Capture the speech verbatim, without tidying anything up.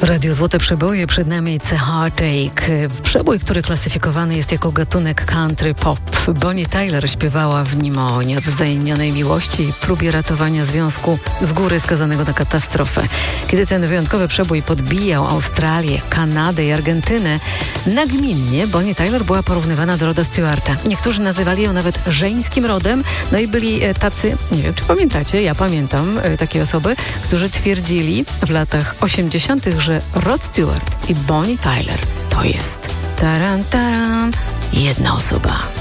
Radio Złote Przeboje, przed nami The Heartache. Przebój, który klasyfikowany jest jako gatunek country pop. Bonnie Tyler śpiewała w nim o nieodwzajemnionej miłości i próbie ratowania związku z góry skazanego na katastrofę. Kiedy ten wyjątkowy przebój podbijał Australię, Kanadę i Argentynę, nagminnie Bonnie Tyler była porównywana do Roda Stewarta. Niektórzy nazywali ją nawet żeńskim rodem, no i byli tacy, nie wiem czy pamiętacie, ja pamiętam takie osoby, którzy twierdzili w latach osiemdziesiątych, że Rod Stewart i Bonnie Tyler to jest taran, taran, jedna osoba.